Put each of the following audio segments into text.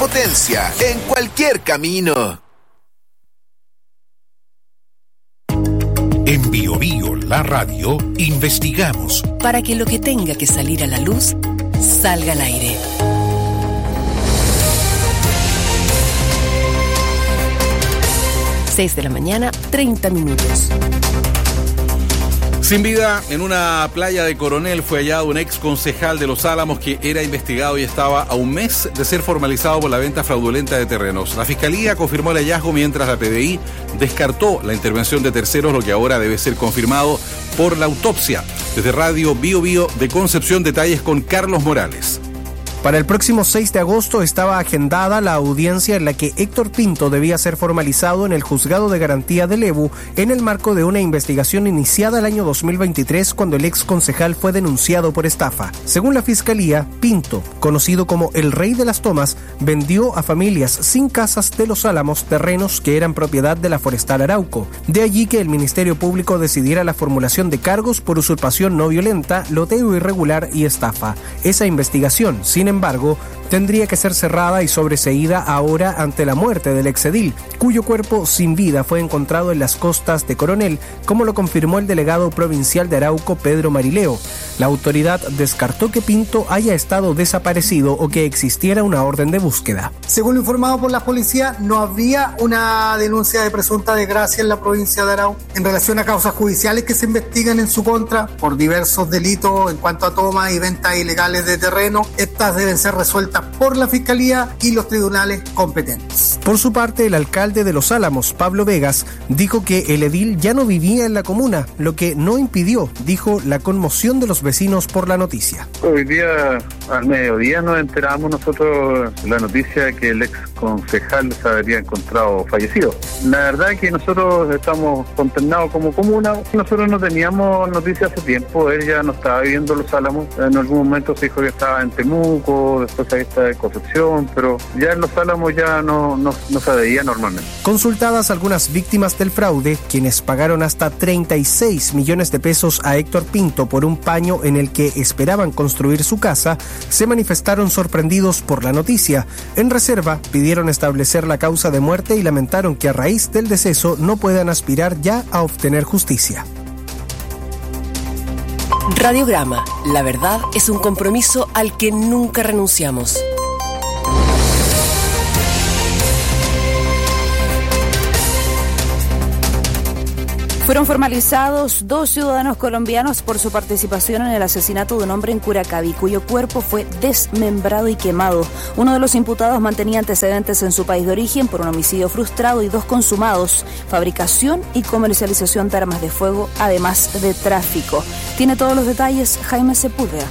Potencia en cualquier camino. En Bio Bio, la radio, investigamos para que lo que tenga que salir a la luz salga al aire. 6 de la mañana, 30 minutos. Sin vida, en una playa de Coronel fue hallado un ex concejal de Los Álamos que era investigado y estaba a un mes de ser formalizado por la venta fraudulenta de terrenos. La Fiscalía confirmó el hallazgo mientras la PDI descartó la intervención de terceros, lo que ahora debe ser confirmado por la autopsia. Desde Radio Bio Bio de Concepción, detalles con Carlos Morales. Para el próximo 6 de agosto estaba agendada la audiencia en la que Héctor Pinto debía ser formalizado en el Juzgado de Garantía de Lebu en el marco de una investigación iniciada el año 2023 cuando el ex concejal fue denunciado por estafa. Según la Fiscalía, Pinto, conocido como el Rey de las Tomas, vendió a familias sin casas de Los Álamos terrenos que eran propiedad de la Forestal Arauco. De allí que el Ministerio Público decidiera la formulación de cargos por usurpación no violenta, loteo irregular y estafa. Esa investigación, sin embargo, tendría que ser cerrada y sobreseída ahora ante la muerte del exedil, cuyo cuerpo sin vida fue encontrado en las costas de Coronel, como lo confirmó el delegado provincial de Arauco, Pedro Marileo. La autoridad descartó que Pinto haya estado desaparecido o que existiera una orden de búsqueda. Según lo informado por la policía, no había una denuncia de presunta desgracia en la provincia de Arauco en relación a causas judiciales que se investigan en su contra por diversos delitos en cuanto a tomas y ventas ilegales de terreno. Estas deben ser resueltas por la Fiscalía y los tribunales competentes. Por su parte, el alcalde de Los Álamos, Pablo Vegas, dijo que el edil ya no vivía en la comuna, lo que no impidió, dijo, la conmoción de los vecinos por la noticia. Hoy día, al mediodía, nos enteramos nosotros la noticia de que el ex concejal se habría encontrado fallecido. La verdad es que nosotros estamos consternados como comuna. Nosotros no teníamos noticias hace tiempo. Él ya no estaba viviendo en Los Álamos. En algún momento se dijo que estaba en Temuco, después ahí está de Concepción, pero ya en Los Álamos ya no se veía normalmente. Consultadas algunas víctimas del fraude, quienes pagaron hasta 36 millones de pesos a Héctor Pinto por un paño en el que esperaban construir su casa, se manifestaron sorprendidos por la noticia. En reserva, pidieron establecer la causa de muerte y lamentaron que a raíz del deceso no puedan aspirar ya a obtener justicia. Radiograma. La verdad es un compromiso al que nunca renunciamos. Fueron formalizados 2 ciudadanos colombianos por su participación en el asesinato de un hombre en Curacaví, cuyo cuerpo fue desmembrado y quemado. Uno de los imputados mantenía antecedentes en su país de origen por un homicidio frustrado y 2 consumados, fabricación y comercialización de armas de fuego, además de tráfico. Tiene todos los detalles Jaime Sepúlveda.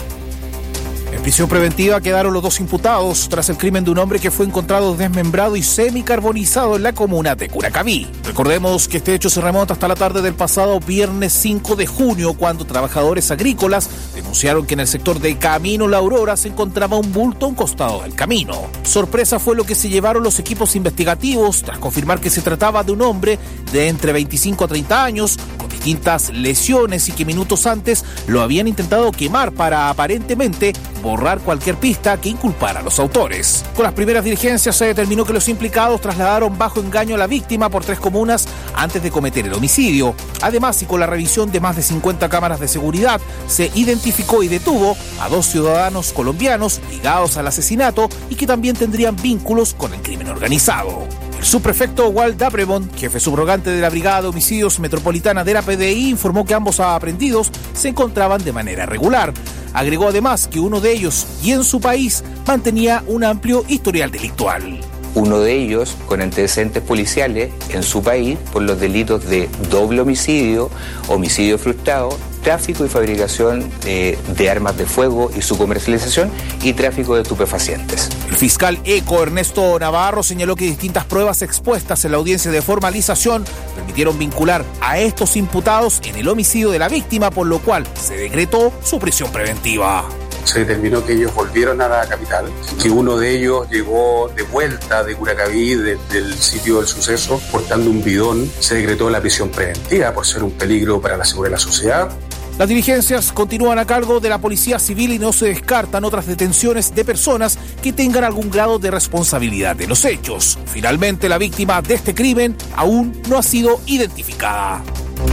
En prisión preventiva quedaron los 2 imputados tras el crimen de un hombre que fue encontrado desmembrado y semicarbonizado en la comuna de Curacaví. Recordemos que este hecho se remonta hasta la tarde del pasado viernes 5 de junio, cuando trabajadores agrícolas denunciaron que en el sector de Camino La Aurora se encontraba un bulto a un costado del camino. Sorpresa fue lo que se llevaron los equipos investigativos tras confirmar que se trataba de un hombre de entre 25 a 30 años, con distintas lesiones y que minutos antes lo habían intentado quemar para aparentemente borrar cualquier pista que inculpara a los autores. Con las primeras diligencias se determinó que los implicados trasladaron bajo engaño a la víctima por 3 comunas antes de cometer el homicidio. Además, y con la revisión de más de 50 cámaras de seguridad, se identificó y detuvo a 2 ciudadanos colombianos ligados al asesinato y que también tendrían vínculos con el crimen organizado. El subprefecto Walt Dabremont, jefe subrogante de la Brigada de Homicidios Metropolitana de la PDI, informó que ambos aprehendidos se encontraban de manera regular. Agregó además que uno de ellos y en su país mantenía un amplio historial delictual. Uno de ellos con antecedentes policiales en su país por los delitos de doble homicidio, homicidio frustrado, tráfico y fabricación de armas de fuego y su comercialización y tráfico de estupefacientes. El fiscal ECO Ernesto Navarro señaló que distintas pruebas expuestas en la audiencia de formalización permitieron vincular a estos imputados en el homicidio de la víctima, por lo cual se decretó su prisión preventiva. Se determinó que ellos volvieron a la capital, que uno de ellos llegó de vuelta de Curacaví, del sitio del suceso, portando un bidón. Se decretó la prisión preventiva por ser un peligro para la seguridad de la sociedad. Las diligencias continúan a cargo de la Policía Civil y no se descartan otras detenciones de personas que tengan algún grado de responsabilidad de los hechos. Finalmente, la víctima de este crimen aún no ha sido identificada.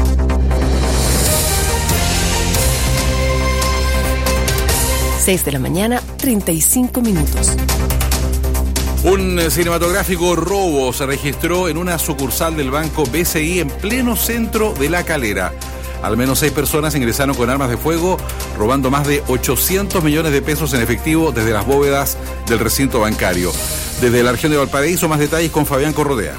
De la mañana, 35 minutos. Un cinematográfico robo se registró en una sucursal del banco BCI en pleno centro de La Calera. Al menos 6 personas ingresaron con armas de fuego, robando más de 800 millones de pesos en efectivo desde las bóvedas del recinto bancario. Desde la región de Valparaíso, más detalles con Fabián Corrodea.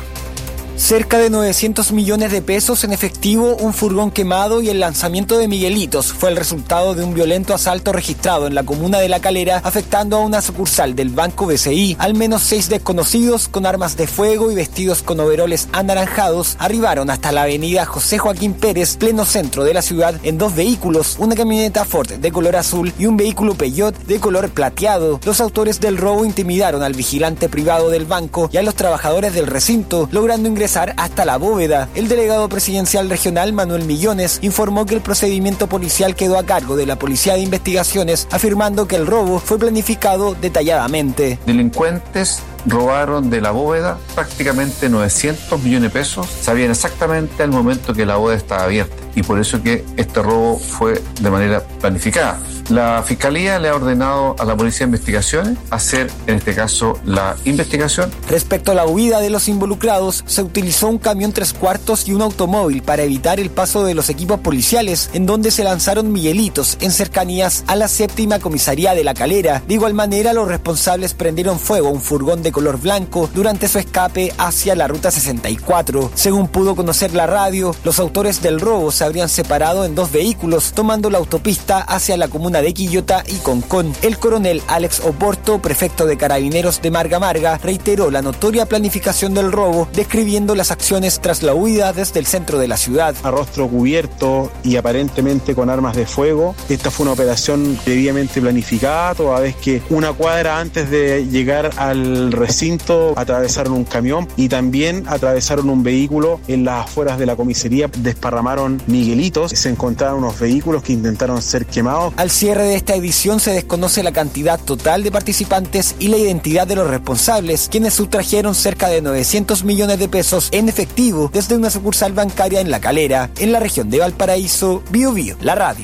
Cerca de 900 millones de pesos en efectivo, un furgón quemado y el lanzamiento de Miguelitos fue el resultado de un violento asalto registrado en la comuna de La Calera, afectando a una sucursal del Banco BCI. Al menos 6 desconocidos con armas de fuego y vestidos con overoles anaranjados arribaron hasta la avenida José Joaquín Pérez, pleno centro de la ciudad, en 2 vehículos, una camioneta Ford de color azul y un vehículo Peugeot de color plateado. Los autores del robo intimidaron al vigilante privado del banco y a los trabajadores del recinto, logrando ingresar hasta la bóveda. El delegado presidencial regional, Manuel Millones, informó que el procedimiento policial quedó a cargo de la Policía de Investigaciones, afirmando que el robo fue planificado detalladamente. Delincuentes robaron de la bóveda prácticamente 900 millones de pesos. Sabían exactamente al momento que la bóveda estaba abierta y por eso que este robo fue de manera planificada. La Fiscalía le ha ordenado a la Policía de Investigaciones hacer, en este caso, la investigación. Respecto a la huida de los involucrados, se utilizó un camión 3/4 y un automóvil para evitar el paso de los equipos policiales, en donde se lanzaron Miguelitos en cercanías a la 7ª comisaría de La Calera. De igual manera, los responsables prendieron fuego a un furgón de color blanco durante su escape hacia la ruta 64. Según pudo conocer la radio, los autores del robo se habrían separado en 2 vehículos, tomando la autopista hacia la comuna de Quillota y Concón. El coronel Alex Oporto, prefecto de Carabineros de Marga Marga, reiteró la notoria planificación del robo, describiendo las acciones tras la huida desde el centro de la ciudad. A rostro cubierto y aparentemente con armas de fuego. Esta fue una operación debidamente planificada, toda vez que una cuadra antes de llegar al recinto atravesaron un camión y también atravesaron un vehículo en las afueras de la comisaría, desparramaron Miguelitos, se encontraron unos vehículos que intentaron ser quemados. Al cierre de esta edición se desconoce la cantidad total de participantes y la identidad de los responsables, quienes sustrajeron cerca de 900 millones de pesos en efectivo desde una sucursal bancaria en La Calera, en la región de Valparaíso. Bio Bio, la radio.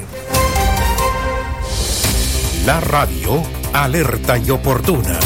La radio, alerta y oportuna.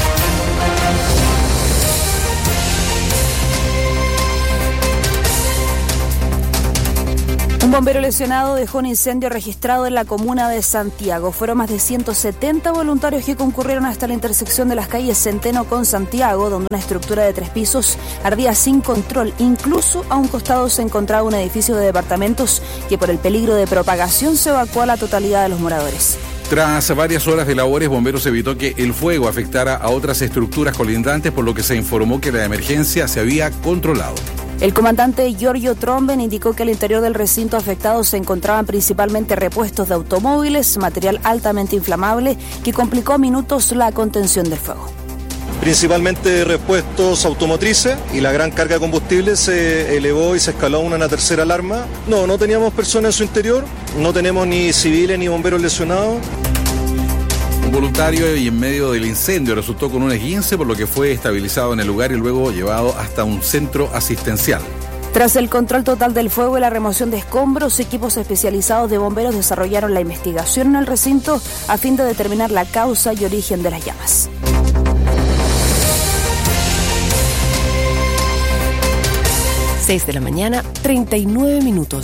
Un bombero lesionado dejó un incendio registrado en la comuna de Santiago. Fueron más de 170 voluntarios que concurrieron hasta la intersección de las calles Centeno con Santiago, donde una estructura de 3 pisos ardía sin control. Incluso a un costado se encontraba un edificio de departamentos que por el peligro de propagación se evacuó a la totalidad de los moradores. Tras varias horas de labores, Bomberos evitó que el fuego afectara a otras estructuras colindantes, por lo que se informó que la emergencia se había controlado. El comandante Giorgio Tromben indicó que al interior del recinto afectado se encontraban principalmente repuestos de automóviles, material altamente inflamable que complicó a minutos la contención del fuego. Principalmente repuestos automotrices y la gran carga de combustible se elevó y se escaló a una tercera alarma. No teníamos personas en su interior, no tenemos ni civiles ni bomberos lesionados. Un voluntario y en medio del incendio resultó con un esguince, por lo que fue estabilizado en el lugar y luego llevado hasta un centro asistencial. Tras el control total del fuego y la remoción de escombros, equipos especializados de bomberos desarrollaron la investigación en el recinto a fin de determinar la causa y origen de las llamas. De la mañana, 39 minutos.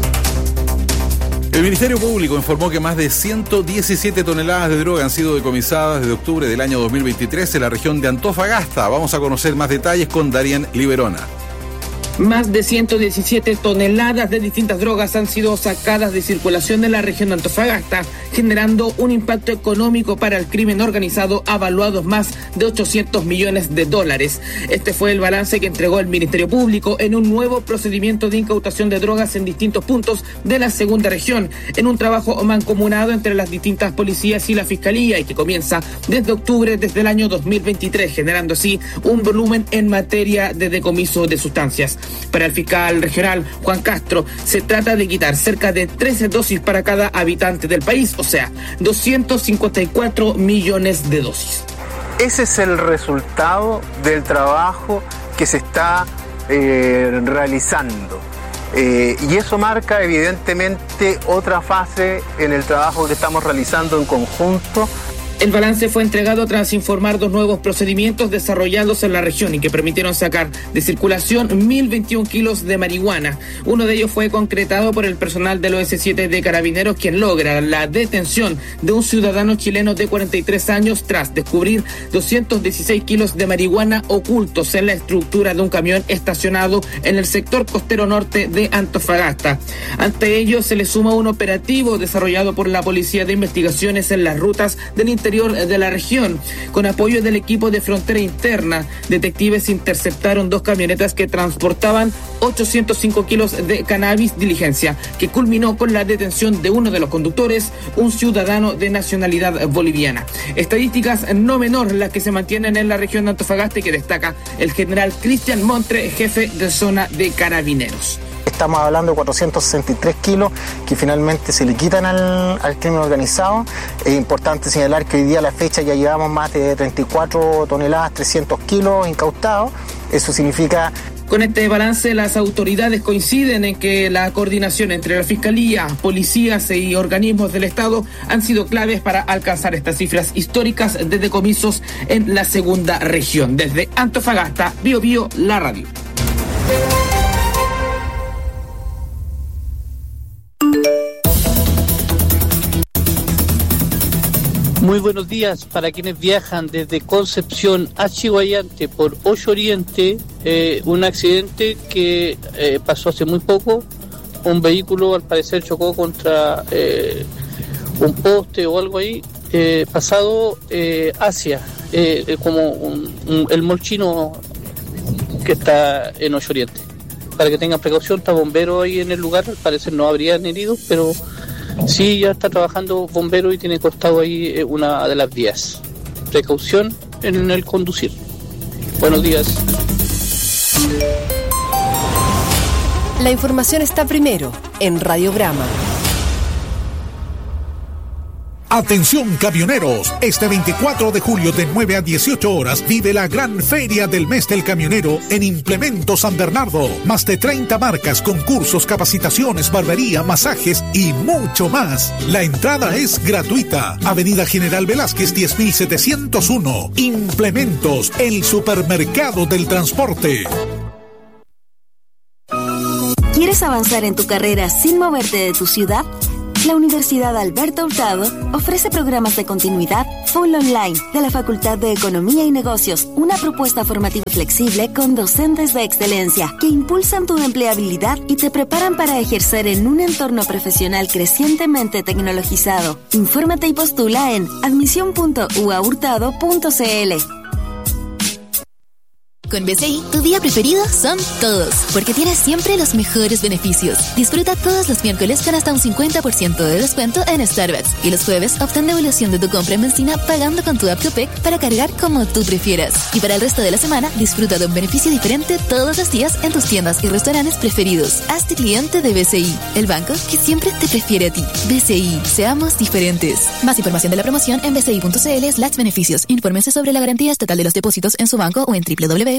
El Ministerio Público informó que más de 117 toneladas de droga han sido decomisadas desde octubre del año 2023 en la región de Antofagasta. Vamos a conocer más detalles con Darien Liberona. Más de 117 toneladas de distintas drogas han sido sacadas de circulación en la región de Antofagasta, generando un impacto económico para el crimen organizado avaluado más de 800 millones de dólares. Este fue el balance que entregó el Ministerio Público en un nuevo procedimiento de incautación de drogas en distintos puntos de la segunda región, en un trabajo mancomunado entre las distintas policías y la Fiscalía y que comienza desde octubre desde el año 2023, generando así un volumen en materia de decomiso de sustancias. Para el fiscal regional Juan Castro, se trata de quitar cerca de 13 dosis para cada habitante del país, o sea, 254 millones de dosis. Ese es el resultado del trabajo que se está realizando. Y eso marca evidentemente otra fase en el trabajo que estamos realizando en conjunto. El balance fue entregado tras informar 2 nuevos procedimientos desarrollados en la región y que permitieron sacar de circulación 1.021 kilos de marihuana. Uno de ellos fue concretado por el personal del OS7 de Carabineros, quien logra la detención de un ciudadano chileno de 43 años tras descubrir 216 kilos de marihuana ocultos en la estructura de un camión estacionado en el sector costero norte de Antofagasta. Ante ello se le suma un operativo desarrollado por la Policía de Investigaciones en las rutas del interior de la región. Con apoyo del equipo de frontera interna, detectives interceptaron 2 camionetas que transportaban 805 kilos de cannabis, diligencia que culminó con la detención de uno de los conductores, un ciudadano de nacionalidad boliviana. Estadísticas no menor las que se mantienen en la región de Antofagasta y que destaca el general Cristian Montre, jefe de zona de Carabineros. Estamos hablando de 463 kilos que finalmente se le quitan al crimen organizado. Es importante señalar que hoy día a la fecha ya llevamos más de 34 toneladas, 300 kilos incautados. Eso significa... Con este balance, las autoridades coinciden en que la coordinación entre la Fiscalía, policías y organismos del Estado han sido claves para alcanzar estas cifras históricas de decomisos en la segunda región. Desde Antofagasta, Bío Bío, la radio. Muy buenos días para quienes viajan desde Concepción a Chiguayante por Ocho Oriente. Un accidente que pasó hace muy poco. Un vehículo al parecer chocó contra un poste o algo ahí, pasado hacia como el mall chino que está en Ocho Oriente. Para que tengan precaución, está bombero ahí en el lugar. Al parecer no habrían heridos, pero sí, ya está trabajando bombero y tiene cortado ahí una de las vías. Precaución en el conducir. Buenos días. La información está primero en Radiograma. Atención camioneros, este 24 de julio de 9 a 18 horas vive la gran feria del mes del camionero en Implemento San Bernardo. Más de 30 marcas, concursos, capacitaciones, barbería, masajes y mucho más. La entrada es gratuita. Avenida General Velázquez 10701. Implementos, el supermercado del transporte. ¿Quieres avanzar en tu carrera sin moverte de tu ciudad? La Universidad Alberto Hurtado ofrece programas de continuidad full online de la Facultad de Economía y Negocios, una propuesta formativa flexible con docentes de excelencia que impulsan tu empleabilidad y te preparan para ejercer en un entorno profesional crecientemente tecnologizado. Infórmate y postula en admisión.uahurtado.cl. Con BCI, tu día preferido son todos, porque tienes siempre los mejores beneficios. Disfruta todos los miércoles con hasta un 50% de descuento en Starbucks. Y los jueves, obtén devolución de tu compra en benzina pagando con tu app Copec para cargar como tú prefieras. Y para el resto de la semana, disfruta de un beneficio diferente todos los días en tus tiendas y restaurantes preferidos. Hazte cliente de BCI, el banco que siempre te prefiere a ti. BCI, seamos diferentes. Más información de la promoción en bci.cl/beneficios. Infórmense sobre la garantía estatal de los depósitos en su banco o en www.cmfchile.cl.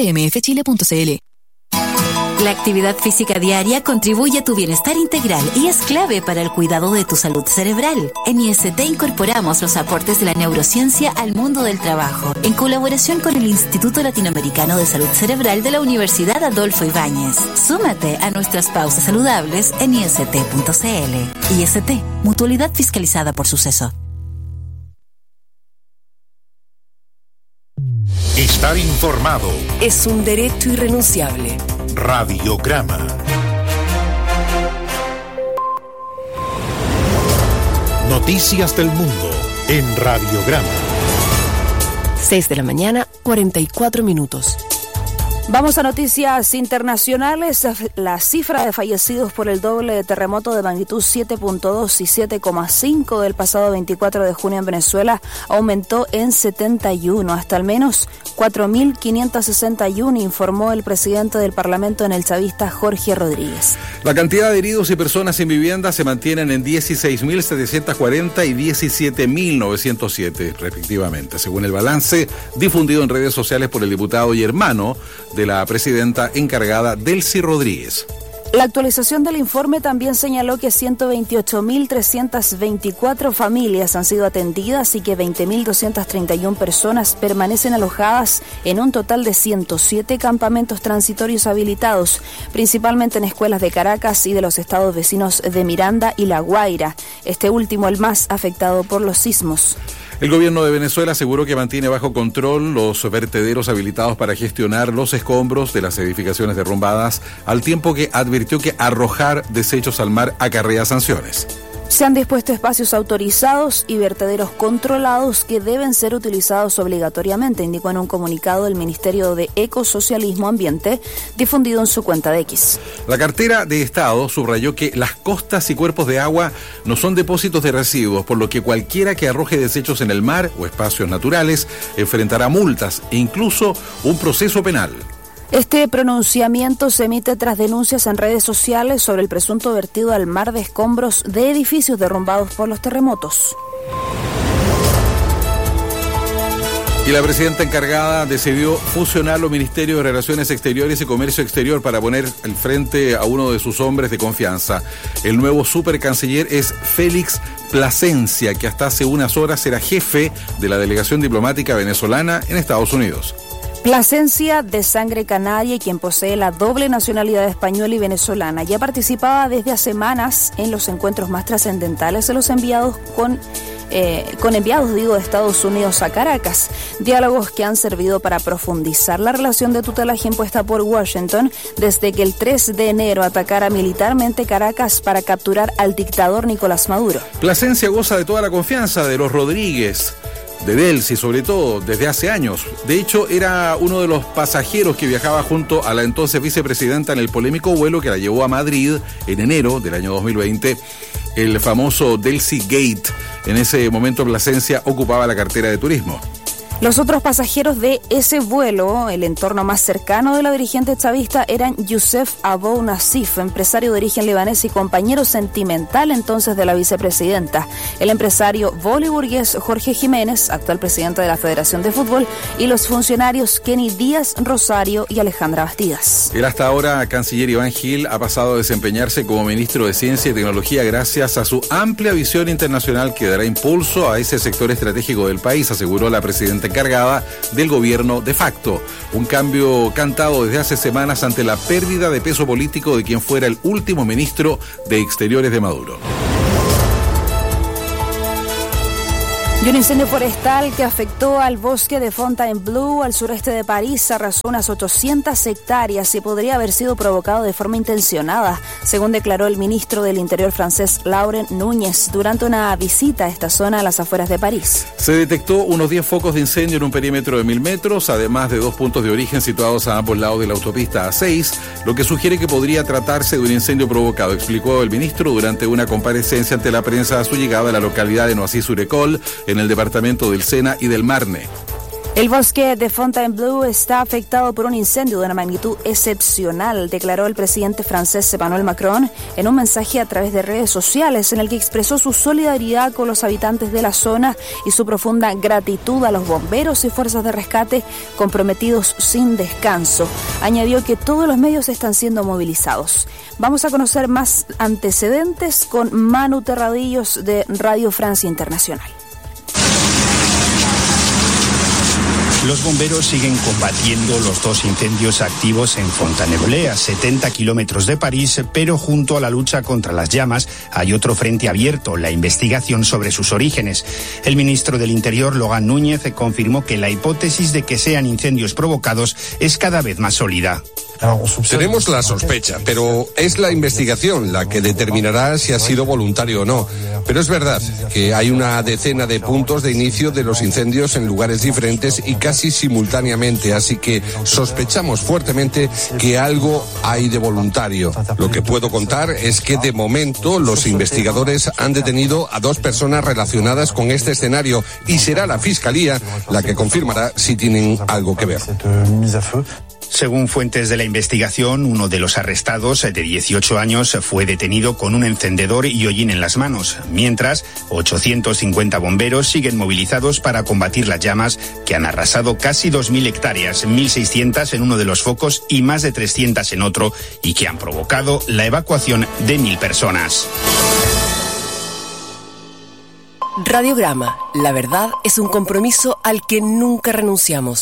La actividad física diaria contribuye a tu bienestar integral y es clave para el cuidado de tu salud cerebral. En IST incorporamos los aportes de la neurociencia al mundo del trabajo, en colaboración con el Instituto Latinoamericano de Salud Cerebral de la Universidad Adolfo Ibáñez. Súmate a nuestras pausas saludables en IST.cl. IST, mutualidad fiscalizada por Suceso. Estar informado es un derecho irrenunciable. Radiograma. Noticias del mundo en Radiograma. 6 de la mañana, 44 minutos. Vamos a noticias internacionales. La cifra de fallecidos por el doble terremoto de magnitud 7.2 y 7.5 del pasado 24 de junio en Venezuela aumentó en 71, hasta al menos 4.561, informó el presidente del Parlamento en el chavista Jorge Rodríguez. La cantidad de heridos y personas sin vivienda se mantienen en 16.740 y 17.907, respectivamente, según el balance difundido en redes sociales por el diputado y hermano de la presidenta encargada, Delcy Rodríguez. La actualización del informe también señaló que 128.324 familias han sido atendidas y que 20.231 personas permanecen alojadas en un total de 107 campamentos transitorios habilitados, principalmente en escuelas de Caracas y de los estados vecinos de Miranda y La Guaira, este último el más afectado por los sismos. El gobierno de Venezuela aseguró que mantiene bajo control los vertederos habilitados para gestionar los escombros de las edificaciones derrumbadas, al tiempo que advirtió que arrojar desechos al mar acarrea sanciones. Se han dispuesto espacios autorizados y vertederos controlados que deben ser utilizados obligatoriamente, indicó en un comunicado el Ministerio de Ecosocialismo Ambiente, difundido en su cuenta de X. La cartera de Estado subrayó que las costas y cuerpos de agua no son depósitos de residuos, por lo que cualquiera que arroje desechos en el mar o espacios naturales enfrentará multas e incluso un proceso penal. Este pronunciamiento se emite tras denuncias en redes sociales sobre el presunto vertido al mar de escombros de edificios derrumbados por los terremotos. Y la presidenta encargada decidió fusionar los Ministerios de Relaciones Exteriores y Comercio Exterior para poner al frente a uno de sus hombres de confianza. El nuevo supercanciller es Félix Plasencia, que hasta hace unas horas era jefe de la delegación diplomática venezolana en Estados Unidos. Plasencia, de sangre canaria y quien posee la doble nacionalidad española y venezolana, ya participaba desde hace semanas en los encuentros más trascendentales de los enviados con enviados de Estados Unidos a Caracas, diálogos que han servido para profundizar la relación de tutelaje impuesta por Washington desde que el 3 de enero atacara militarmente Caracas para capturar al dictador Nicolás Maduro. Plasencia goza de toda la confianza de los Rodríguez, de Delcy sobre todo, desde hace años. De hecho, era uno de los pasajeros que viajaba junto a la entonces vicepresidenta en el polémico vuelo que la llevó a Madrid en enero del año 2020, el famoso Delcy Gate. En ese momento Plasencia ocupaba la cartera de turismo. Los otros pasajeros de ese vuelo, el entorno más cercano de la dirigente chavista, eran Youssef Abou Nassif, empresario de origen libanés y compañero sentimental entonces de la vicepresidenta, el empresario boliburgués Jorge Jiménez, actual presidente de la Federación de Fútbol, y los funcionarios Kenny Díaz Rosario y Alejandra Bastidas. El hasta ahora canciller Iván Gil ha pasado a desempeñarse como ministro de Ciencia y Tecnología gracias a su amplia visión internacional que dará impulso a ese sector estratégico del país, aseguró la presidenta encargada del gobierno de facto. Un cambio cantado desde hace semanas ante la pérdida de peso político de quien fuera el último ministro de Exteriores de Maduro. Y un incendio forestal que afectó al bosque de Fontainebleau al sureste de París arrasó unas 800 hectáreas y podría haber sido provocado de forma intencionada, según declaró el ministro del Interior francés Laurent Núñez durante una visita a esta zona a las afueras de París. Se detectó unos 10 focos de incendio en un perímetro de 1000 metros, además de 2 puntos de origen situados a ambos lados de la autopista A6, lo que sugiere que podría tratarse de un incendio provocado, explicó el ministro durante una comparecencia ante la prensa a su llegada a la localidad de Noisy-sur-École, en el departamento del Sena y del Marne. El bosque de Fontainebleau está afectado por un incendio de una magnitud excepcional, declaró el presidente francés Emmanuel Macron en un mensaje a través de redes sociales en el que expresó su solidaridad con los habitantes de la zona y su profunda gratitud a los bomberos y fuerzas de rescate comprometidos sin descanso. Añadió que todos los medios están siendo movilizados. Vamos a conocer más antecedentes con Manu Terradillos de Radio Francia Internacional. Los bomberos siguen combatiendo los 2 incendios activos en Fontainebleau, a 70 kilómetros de París, pero junto a la lucha contra las llamas hay otro frente abierto, la investigación sobre sus orígenes. El ministro del Interior, Laurent Núñez, confirmó que la hipótesis de que sean incendios provocados es cada vez más sólida. Tenemos la sospecha, pero es la investigación la que determinará si ha sido voluntario o no. Pero es verdad que hay una decena de puntos de inicio de los incendios en lugares diferentes y casi simultáneamente, así que sospechamos fuertemente que algo hay de voluntario. Lo que puedo contar es que de momento los investigadores han detenido a 2 personas relacionadas con este escenario y será la Fiscalía la que confirmará si tienen algo que ver. Según fuentes de la investigación, uno de los arrestados, de 18 años, fue detenido con un encendedor y hollín en las manos, mientras 850 bomberos siguen movilizados para combatir las llamas que han arrasado casi 2.000 hectáreas, 1.600 en uno de los focos y más de 300 en otro, y que han provocado la evacuación de 1.000 personas. Radiograma. La verdad es un compromiso al que nunca renunciamos.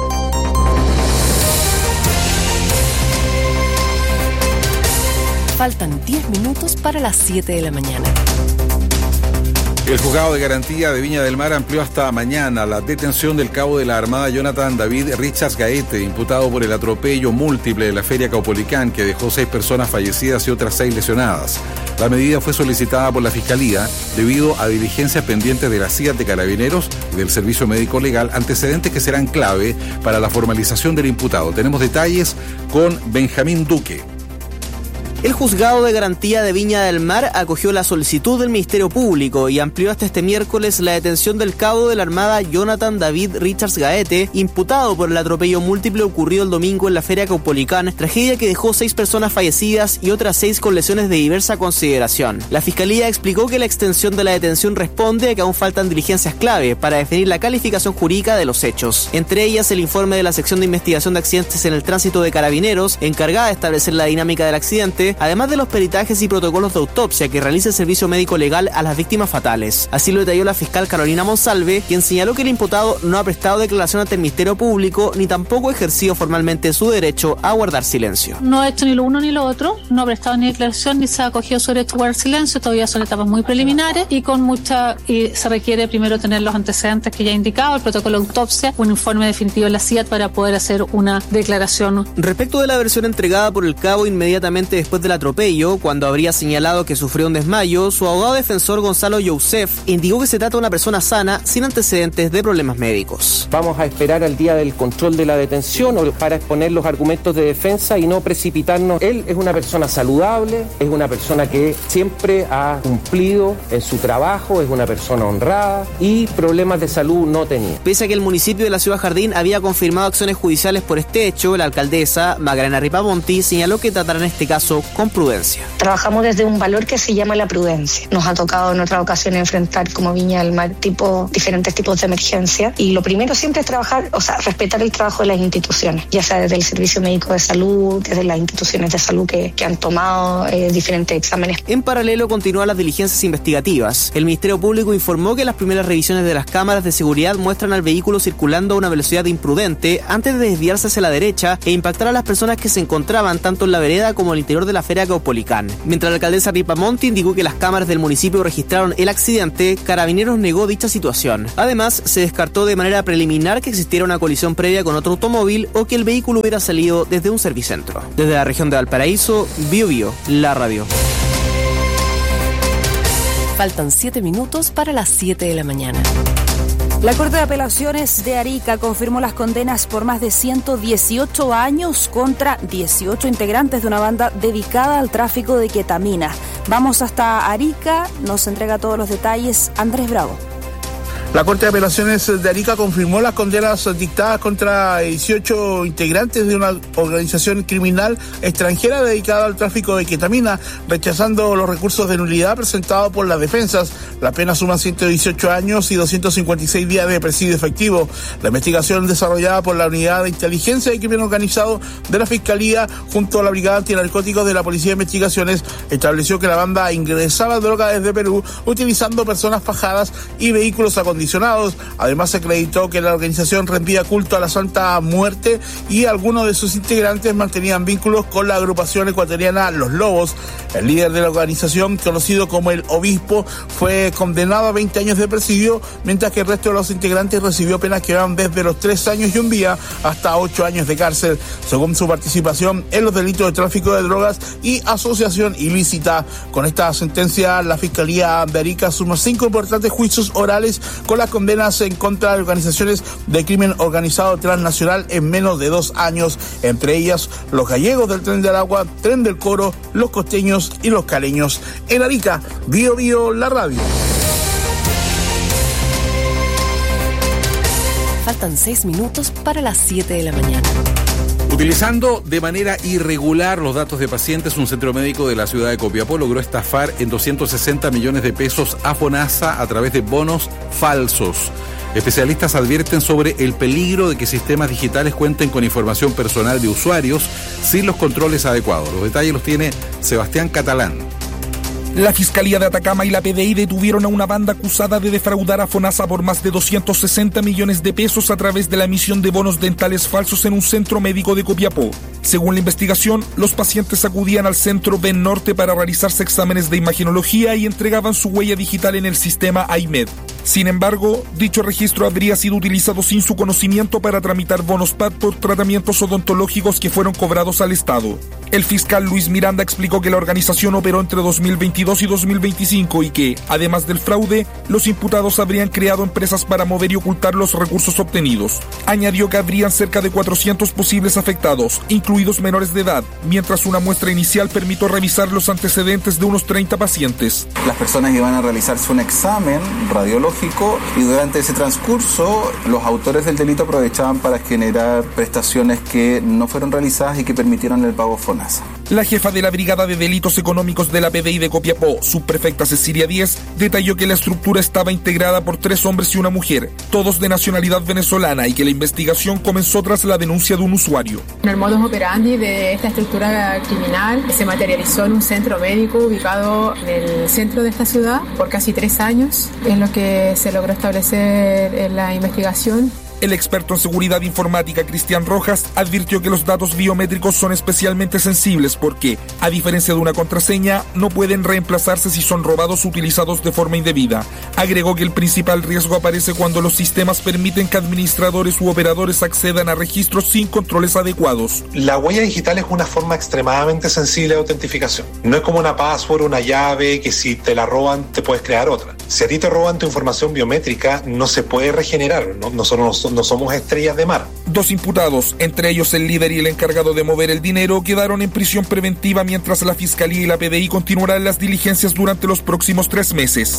Faltan 10 minutos para las 7 de la mañana. El juzgado de garantía de Viña del Mar amplió hasta mañana la detención del cabo de la Armada Jonathan David Richards Gaete, imputado por el atropello múltiple de la Feria Caupolicán, que dejó 6 personas fallecidas y otras 6 lesionadas. La medida fue solicitada por la Fiscalía debido a diligencias pendientes de la CIA de Carabineros y del Servicio Médico Legal, antecedentes que serán clave para la formalización del imputado. Tenemos detalles con Benjamín Duque. El juzgado de garantía de Viña del Mar acogió la solicitud del Ministerio Público y amplió hasta este miércoles la detención del cabo de la Armada Jonathan David Richards Gaete, imputado por el atropello múltiple ocurrido el domingo en la Feria Caupolicán, tragedia que dejó 6 personas fallecidas y otras 6 con lesiones de diversa consideración. La Fiscalía explicó que la extensión de la detención responde a que aún faltan diligencias clave para definir la calificación jurídica de los hechos, entre ellas el informe de la Sección de Investigación de Accidentes en el Tránsito de Carabineros, encargada de establecer la dinámica del accidente, además de los peritajes y protocolos de autopsia que realiza el Servicio Médico Legal a las víctimas fatales. Así lo detalló la fiscal Carolina Monsalve, quien señaló que el imputado no ha prestado declaración ante el Ministerio Público ni tampoco ha ejercido formalmente su derecho a guardar silencio. No ha hecho ni lo uno ni lo otro, no ha prestado ni declaración ni se ha acogido su derecho a guardar silencio, todavía son etapas muy preliminares y se requiere primero tener los antecedentes que ya he indicado, el protocolo de autopsia, un informe definitivo de la CIAT para poder hacer una declaración. Respecto de la versión entregada por el cabo inmediatamente después del atropello, cuando habría señalado que sufrió un desmayo, su abogado defensor Gonzalo Youssef indicó que se trata de una persona sana sin antecedentes de problemas médicos. Vamos a esperar al día del control de la detención para exponer los argumentos de defensa y no precipitarnos. Él es una persona saludable, es una persona que siempre ha cumplido en su trabajo, es una persona honrada y problemas de salud no tenía. Pese a que el municipio de la Ciudad Jardín había confirmado acciones judiciales por este hecho, la alcaldesa Macarena Ripamonti señaló que tratarán este caso con prudencia. Trabajamos desde un valor que se llama la prudencia. Nos ha tocado en otra ocasión enfrentar como Viña del Mar diferentes tipos de emergencia y lo primero siempre es respetar el trabajo de las instituciones, ya sea desde el Servicio Médico de Salud, desde las instituciones de salud que han tomado diferentes exámenes. En paralelo continúan las diligencias investigativas. El Ministerio Público informó que las primeras revisiones de las cámaras de seguridad muestran al vehículo circulando a una velocidad imprudente antes de desviarse hacia la derecha e impactar a las personas que se encontraban tanto en la vereda como al interior de la Feria Caupolicán. Mientras la alcaldesa Ripamonti indicó que las cámaras del municipio registraron el accidente, Carabineros negó dicha situación. Además, se descartó de manera preliminar que existiera una colisión previa con otro automóvil o que el vehículo hubiera salido desde un servicentro. Desde la región de Valparaíso, Bio, la radio. Faltan 7 minutos para las 7 de la mañana. La Corte de Apelaciones de Arica confirmó las condenas por más de 118 años contra 18 integrantes de una banda dedicada al tráfico de ketamina. Vamos hasta Arica, nos entrega todos los detalles Andrés Bravo. La Corte de Apelaciones de Arica confirmó las condenas dictadas contra 18 integrantes de una organización criminal extranjera dedicada al tráfico de ketamina, rechazando los recursos de nulidad presentados por las defensas. La pena suma 118 años y 256 días de presidio efectivo. La investigación desarrollada por la Unidad de Inteligencia y Crimen Organizado de la Fiscalía junto a la Brigada Antinarcóticos de la Policía de Investigaciones estableció que la banda ingresaba droga desde Perú utilizando personas fajadas y vehículos acondicionados comisionados. Además, se acreditó que la organización rendía culto a la Santa Muerte y algunos de sus integrantes mantenían vínculos con la agrupación ecuatoriana Los Lobos. El líder de la organización, conocido como el Obispo, fue condenado a 20 años de presidio, mientras que el resto de los integrantes recibió penas que van desde los 3 años y un día hasta 8 años de cárcel, según su participación en los delitos de tráfico de drogas y asociación ilícita. Con esta sentencia, la Fiscalía de Arica suma 5 importantes juicios orales con las condenas en contra de organizaciones de crimen organizado transnacional en menos de 2 años, entre ellas los gallegos del Tren del Agua, Tren del Coro, los costeños y los caleños. En Arica, Bío Bío, la radio. Faltan 6 minutos para las 7 de la mañana. Utilizando de manera irregular los datos de pacientes, un centro médico de la ciudad de Copiapó logró estafar en 260 millones de pesos a FONASA a través de bonos falsos. Especialistas advierten sobre el peligro de que sistemas digitales cuenten con información personal de usuarios sin los controles adecuados. Los detalles los tiene Sebastián Catalán. La Fiscalía de Atacama y la PDI detuvieron a una banda acusada de defraudar a FONASA por más de 260 millones de pesos a través de la emisión de bonos dentales falsos en un centro médico de Copiapó. Según la investigación, los pacientes acudían al centro Ben Norte para realizarse exámenes de imagenología y entregaban su huella digital en el sistema AIMED. Sin embargo, dicho registro habría sido utilizado sin su conocimiento para tramitar bonos PAD por tratamientos odontológicos que fueron cobrados al Estado. El fiscal Luis Miranda explicó que la organización operó entre 2022 y 2025 y que, además del fraude, los imputados habrían creado empresas para mover y ocultar los recursos obtenidos. Añadió que habrían cerca de 400 posibles afectados, incluidos menores de edad, mientras una muestra inicial permitió revisar los antecedentes de unos 30 pacientes. Las personas iban a realizarse un examen radiológico y durante ese transcurso los autores del delito aprovechaban para generar prestaciones que no fueron realizadas y que permitieron el pago FONASA. La jefa de la Brigada de Delitos Económicos de la PDI de Copiapó, subprefecta Cecilia Díez, detalló que la estructura estaba integrada por 3 hombres y una mujer, todos de nacionalidad venezolana, y que la investigación comenzó tras la denuncia de un usuario. El modus operandi de esta estructura criminal se materializó en un centro médico ubicado en el centro de esta ciudad por casi 3 años, en lo que se logró establecer en la investigación. El experto en seguridad informática Cristian Rojas advirtió que los datos biométricos son especialmente sensibles porque, a diferencia de una contraseña, no pueden reemplazarse si son robados o utilizados de forma indebida. Agregó que el principal riesgo aparece cuando los sistemas permiten que administradores u operadores accedan a registros sin controles adecuados. La huella digital es una forma extremadamente sensible de autentificación. No es como una password, una llave, que si te la roban te puedes crear otra. Si a ti te roban tu información biométrica, no se puede regenerar. Nosotros no somos estrellas de mar. 2 imputados, entre ellos el líder y el encargado de mover el dinero, quedaron en prisión preventiva mientras la Fiscalía y la PDI continuarán las diligencias durante los próximos 3 meses.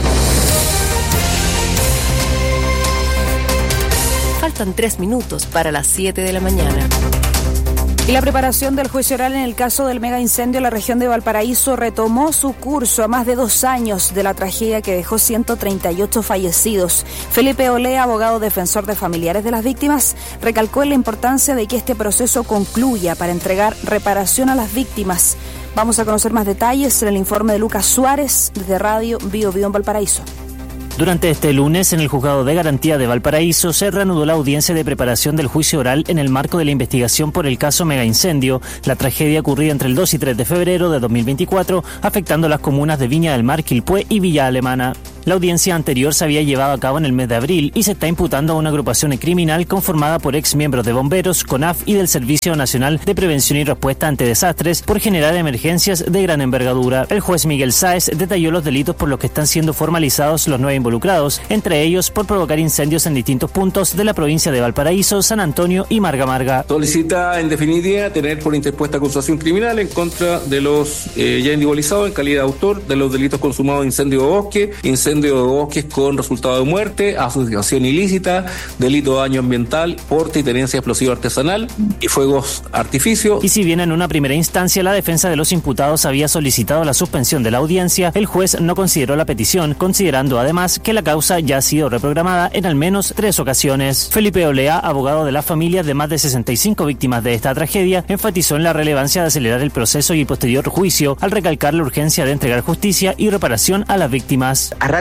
Faltan 3 minutos para las 7 de la mañana. Y la preparación del juicio oral en el caso del mega incendio en la región de Valparaíso retomó su curso a más de 2 años de la tragedia que dejó 138 fallecidos. Felipe Olea, abogado defensor de familiares de las víctimas, recalcó la importancia de que este proceso concluya para entregar reparación a las víctimas. Vamos a conocer más detalles en el informe de Lucas Suárez desde Radio Bío Bío en Valparaíso. Durante este lunes, en el Juzgado de Garantía de Valparaíso, se reanudó la audiencia de preparación del juicio oral en el marco de la investigación por el caso Megaincendio, la tragedia ocurrida entre el 2 y 3 de febrero de 2024, afectando las comunas de Viña del Mar, Quilpué y Villa Alemana. La audiencia anterior se había llevado a cabo en el mes de abril y se está imputando a una agrupación criminal conformada por ex miembros de bomberos, CONAF y del Servicio Nacional de Prevención y Respuesta ante Desastres por generar emergencias de gran envergadura. El juez Miguel Sáez detalló los delitos por los que están siendo formalizados los 9 involucrados, entre ellos por provocar incendios en distintos puntos de la provincia de Valparaíso, San Antonio y Marga Marga. Solicita en definitiva tener por interpuesta acusación criminal en contra de los ya individualizados en calidad de autor de los delitos consumados de incendio de bosque, incendio de bosques con resultado de muerte, asociación ilícita, delito de daño ambiental, porte y tenencia explosiva artesanal y fuegos artificios. Y si bien en una primera instancia la defensa de los imputados había solicitado la suspensión de la audiencia, el juez no consideró la petición, considerando además que la causa ya ha sido reprogramada en al menos 3 ocasiones. Felipe Olea, abogado de las familias de más de 65 víctimas de esta tragedia, enfatizó en la relevancia de acelerar el proceso y posterior juicio al recalcar la urgencia de entregar justicia y reparación a las víctimas. A ratos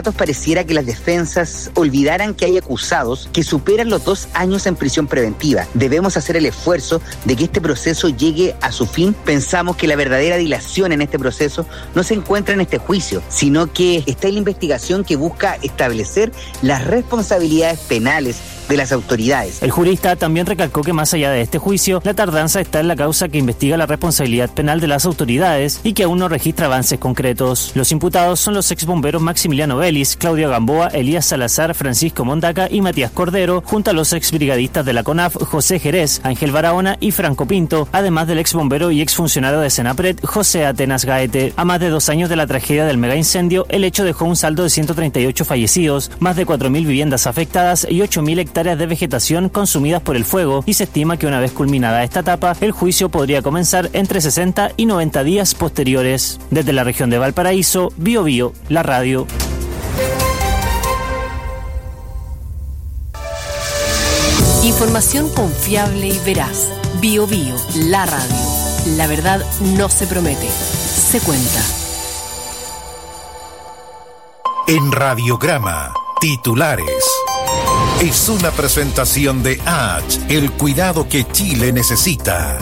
datos pareciera que las defensas olvidaran que hay acusados que superan los 2 años en prisión preventiva. Debemos hacer el esfuerzo de que este proceso llegue a su fin. Pensamos que la verdadera dilación en este proceso no se encuentra en este juicio, sino que está en la investigación que busca establecer las responsabilidades penales de las autoridades. El jurista también recalcó que más allá de este juicio, la tardanza está en la causa que investiga la responsabilidad penal de las autoridades y que aún no registra avances concretos. Los imputados son los exbomberos Maximiliano Vélez, Claudio Gamboa, Elías Salazar, Francisco Mondaca y Matías Cordero, junto a los exbrigadistas de la CONAF, José Jerez, Ángel Barahona y Franco Pinto, además del exbombero y exfuncionario de Senapred, José Atenas Gaete. A más de 2 años de la tragedia del megaincendio, el hecho dejó un saldo de 138 fallecidos, más de 4.000 viviendas afectadas y 8.000 hectáreas de vegetación consumidas por el fuego, y se estima que una vez culminada esta etapa, el juicio podría comenzar entre 60 y 90 días posteriores. Desde la región de Valparaíso, Bio Bio, la radio. Información confiable y veraz. Bio Bio, la radio. La verdad no se promete, se cuenta. En Radiograma, titulares. Es una presentación de H, el cuidado que Chile necesita.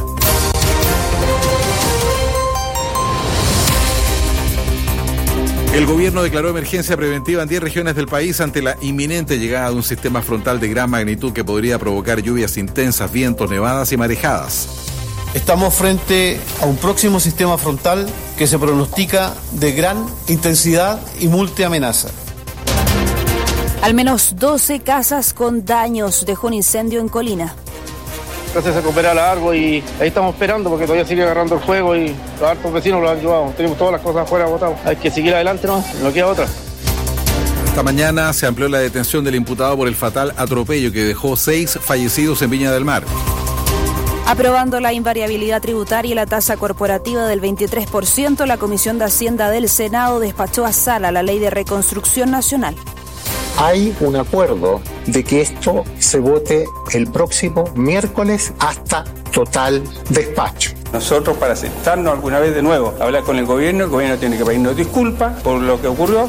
El gobierno declaró emergencia preventiva en 10 regiones del país ante la inminente llegada de un sistema frontal de gran magnitud que podría provocar lluvias intensas, vientos, nevadas y marejadas. Estamos frente a un próximo sistema frontal que se pronostica de gran intensidad y multiamenaza. Al menos 12 casas con daños dejó un incendio en Colina. Se recupera largo y ahí estamos esperando porque todavía sigue agarrando el fuego y los hartos vecinos lo han llevado. Tenemos todas las cosas afuera botadas. Hay que seguir adelante, no queda otra. Esta mañana se amplió la detención del imputado por el fatal atropello que dejó 6 fallecidos en Viña del Mar. Aprobando la invariabilidad tributaria y la tasa corporativa del 23%, la Comisión de Hacienda del Senado despachó a sala la Ley de Reconstrucción Nacional. Hay un acuerdo de que esto se vote el próximo miércoles hasta total despacho. Nosotros, para sentarnos alguna vez de nuevo, hablar con el gobierno tiene que pedirnos disculpas por lo que ocurrió.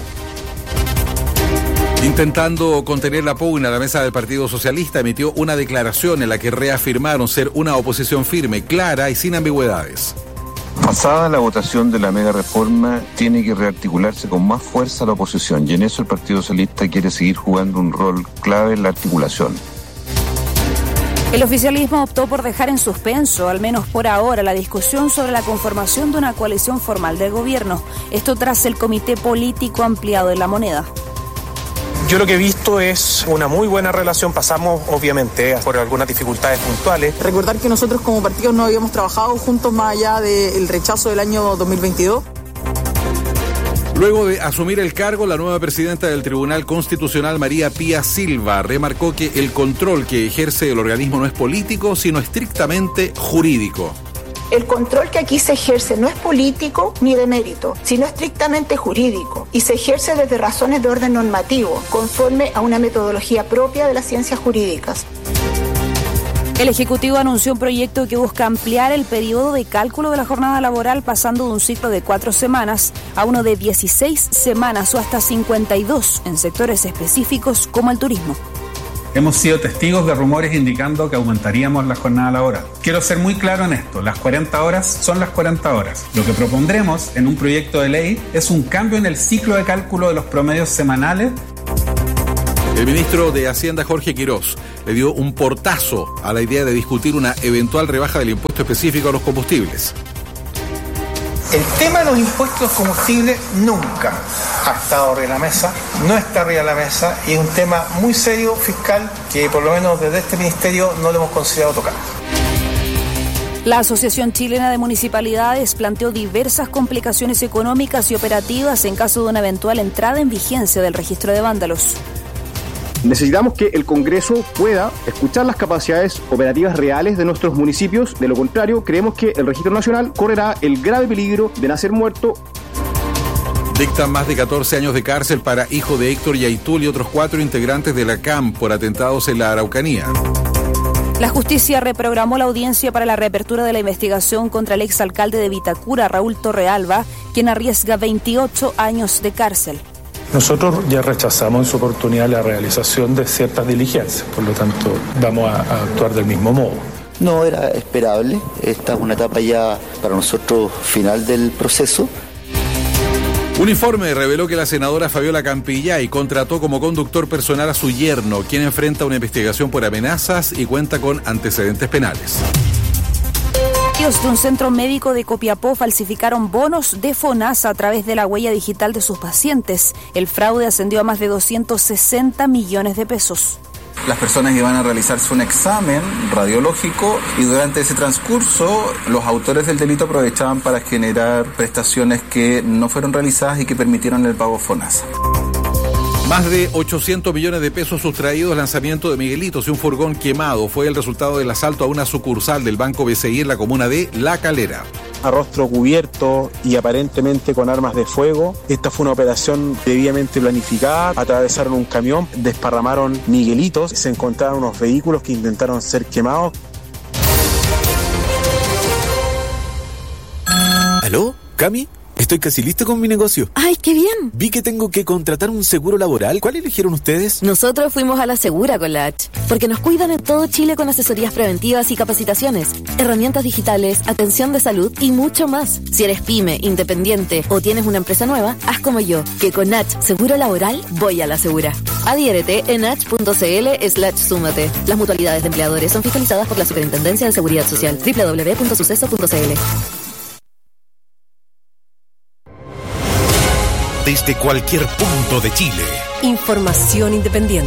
Intentando contener la pugna, la mesa del Partido Socialista emitió una declaración en la que reafirmaron ser una oposición firme, clara y sin ambigüedades. Pasada la votación de la mega reforma, tiene que rearticularse con más fuerza la oposición, y en eso el Partido Socialista quiere seguir jugando un rol clave en la articulación. El oficialismo optó por dejar en suspenso, al menos por ahora, la discusión sobre la conformación de una coalición formal del gobierno. Esto tras el Comité Político Ampliado de la Moneda. Yo lo que he visto es una muy buena relación. Pasamos, obviamente, por algunas dificultades puntuales. Recordar que nosotros como partidos no habíamos trabajado juntos más allá del rechazo del año 2022. Luego de asumir el cargo, la nueva presidenta del Tribunal Constitucional, María Pía Silva, remarcó que el control que ejerce el organismo no es político, sino estrictamente jurídico. El control que aquí se ejerce no es político ni de mérito, sino estrictamente jurídico, y se ejerce desde razones de orden normativo, conforme a una metodología propia de las ciencias jurídicas. El Ejecutivo anunció un proyecto que busca ampliar el periodo de cálculo de la jornada laboral, pasando de un ciclo de 4 semanas a uno de 16 semanas o hasta 52 en sectores específicos como el turismo. Hemos sido testigos de rumores indicando que aumentaríamos la jornada laboral. Quiero ser muy claro en esto, las 40 horas son las 40 horas. Lo que propondremos en un proyecto de ley es un cambio en el ciclo de cálculo de los promedios semanales. El ministro de Hacienda, Jorge Quirós, le dio un portazo a la idea de discutir una eventual rebaja del impuesto específico a los combustibles. El tema de los impuestos combustibles nunca ha estado arriba de la mesa, no está arriba de la mesa, y es un tema muy serio fiscal que por lo menos desde este ministerio no lo hemos considerado tocar. La Asociación Chilena de Municipalidades planteó diversas complicaciones económicas y operativas en caso de una eventual entrada en vigencia del registro de vándalos. Necesitamos que el Congreso pueda escuchar las capacidades operativas reales de nuestros municipios. De lo contrario, creemos que el Registro Nacional correrá el grave peligro de nacer muerto. Dictan más de 14 años de cárcel para hijo de Héctor Yaitul y otros 4 integrantes de la CAM por atentados en la Araucanía. La justicia reprogramó la audiencia para la reapertura de la investigación contra el exalcalde de Vitacura, Raúl Torrealba, quien arriesga 28 años de cárcel. Nosotros ya rechazamos en su oportunidad la realización de ciertas diligencias, por lo tanto vamos a actuar del mismo modo. No era esperable, esta es una etapa ya para nosotros final del proceso. Un informe reveló que la senadora Fabiola Campillay contrató como conductor personal a su yerno, quien enfrenta una investigación por amenazas y cuenta con antecedentes penales. De un centro médico de Copiapó falsificaron bonos de FONASA a través de la huella digital de sus pacientes. El fraude ascendió a más de 260 millones de pesos. Las personas iban a realizarse un examen radiológico y durante ese transcurso los autores del delito aprovechaban para generar prestaciones que no fueron realizadas y que permitieron el pago FONASA. Más de 800 millones de pesos sustraídos, lanzamiento de Miguelitos y un furgón quemado fue el resultado del asalto a una sucursal del Banco BCI en la comuna de La Calera. A rostro cubierto y aparentemente con armas de fuego. Esta fue una operación debidamente planificada. Atravesaron un camión, desparramaron Miguelitos, se encontraron unos vehículos que intentaron ser quemados. ¿Aló? ¿Cami? Estoy casi listo con mi negocio. ¡Ay, qué bien! Vi que tengo que contratar un seguro laboral. ¿Cuál eligieron ustedes? Nosotros fuimos a la Segura con la H, porque nos cuidan en todo Chile con asesorías preventivas y capacitaciones, herramientas digitales, atención de salud y mucho más. Si eres pyme, independiente o tienes una empresa nueva, haz como yo, que con H Seguro Laboral voy a la Segura. Adhiérete en h.cl/súmate. Las mutualidades de empleadores son fiscalizadas por la Superintendencia de Seguridad Social. www.suceso.cl. Desde cualquier punto de Chile. Información independiente.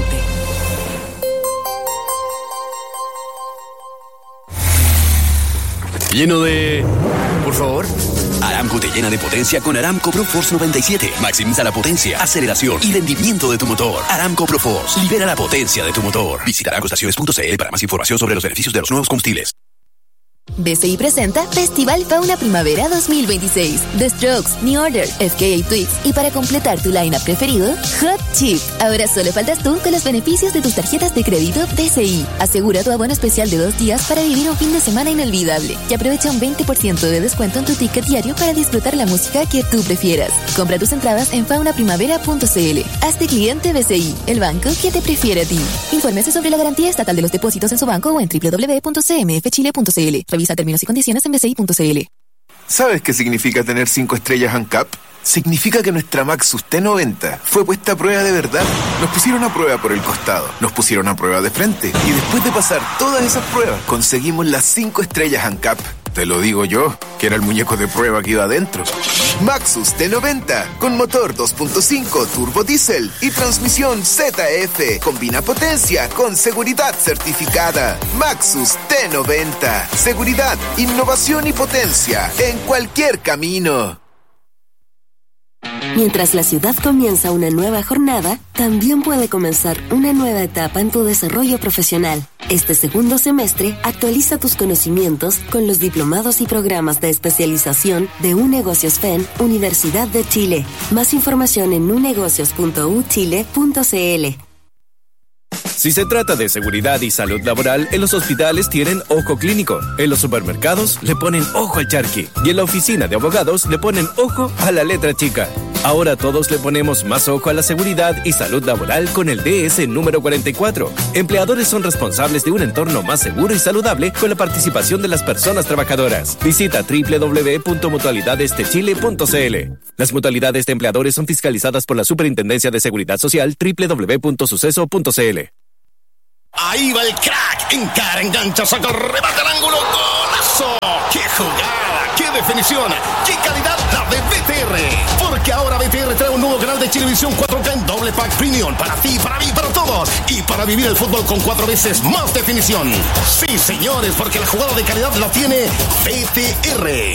Lleno de... Por favor. Aramco te llena de potencia con Aramco ProForce 97. Maximiza la potencia, aceleración y rendimiento de tu motor. Aramco ProForce. Libera la potencia de tu motor. Visita aramcoestaciones.cl para más información sobre los beneficios de los nuevos combustibles. BCI presenta Festival Fauna Primavera 2026. The Strokes, New Order, FKA Twigs y para completar tu lineup preferido, Hot Chip. Ahora solo faltas tú con los beneficios de tus tarjetas de crédito BCI. Asegura tu abono especial de 2 días para vivir un fin de semana inolvidable y aprovecha un 20% de descuento en tu ticket diario para disfrutar la música que tú prefieras. Compra tus entradas en faunaprimavera.cl. Hazte cliente BCI, el banco que te prefiere a ti. Infórmese sobre la garantía estatal de los depósitos en su banco o en www.cmfchile.cl. Revisa términos y condiciones en bci.cl. ¿Sabes qué significa tener 5 estrellas ANCAP? Significa que nuestra Maxus T90 fue puesta a prueba de verdad. Nos pusieron a prueba por el costado, nos pusieron a prueba de frente y después de pasar todas esas pruebas conseguimos las 5 estrellas ANCAP. Te lo digo yo, que era el muñeco de prueba que iba adentro. Maxus T90, con motor 2.5 turbo diésel y transmisión ZF. Combina potencia con seguridad certificada. Maxus T90. Seguridad, innovación y potencia en cualquier camino. Mientras la ciudad comienza una nueva jornada, también puede comenzar una nueva etapa en tu desarrollo profesional. Este segundo semestre, actualiza tus conocimientos con los diplomados y programas de especialización de UNegocios FEN, Universidad de Chile. Más información en unegocios.uchile.cl. Si se trata de seguridad y salud laboral, en los hospitales tienen ojo clínico, en los supermercados le ponen ojo al charqui y en la oficina de abogados le ponen ojo a la letra chica. Ahora todos le ponemos más ojo a la seguridad y salud laboral con el DS número 44. Empleadores son responsables de un entorno más seguro y saludable con la participación de las personas trabajadoras. Visita www.mutualidadestechile.cl. Las mutualidades de empleadores son fiscalizadas por la Superintendencia de Seguridad Social. www.suceso.cl. Ahí va el crack, encara, engancha, saca, remate al ángulo, ¡golazo! ¡Qué jugada! ¡Qué definición! ¡Qué calidad la de BTR! Porque ahora BTR trae un nuevo canal de Chilevisión 4K en doble pack premium para ti, para mí, para todos y para vivir el fútbol con 4 veces más definición. Sí, señores, porque la jugada de calidad la tiene BTR.